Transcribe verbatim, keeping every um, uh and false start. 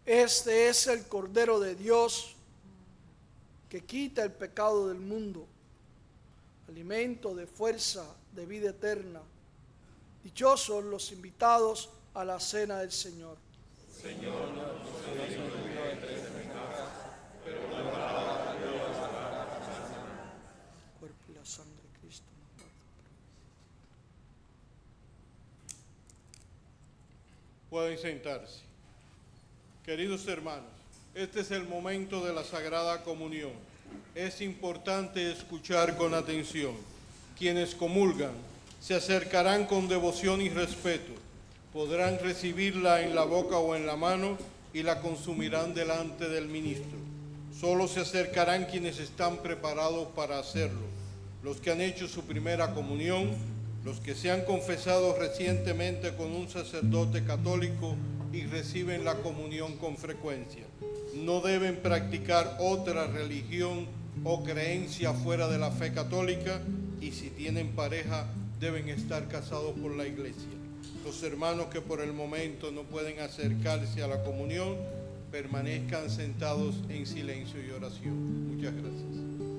Este es el Cordero de Dios que quita el pecado del mundo, alimento de fuerza, de vida eterna. Dichosos los invitados a la cena del Señor. Señor, no soy digno de entrar en mi casa, pero una palabra tuya bastará para sanarme. El cuerpo y la sangre de Cristo. Pueden sentarse. Queridos hermanos, este es el momento de la Sagrada Comunión. Es importante escuchar con atención. Quienes comulgan se acercarán con devoción y respeto. Podrán recibirla en la boca o en la mano y la consumirán delante del ministro. Solo se acercarán quienes están preparados para hacerlo. Los que han hecho su primera comunión, los que se han confesado recientemente con un sacerdote católico y reciben la comunión con frecuencia. No deben practicar otra religión o creencia fuera de la fe católica, y si tienen pareja deben estar casados por la Iglesia. Los hermanos que por el momento no pueden acercarse a la comunión, permanezcan sentados en silencio y oración. Muchas gracias.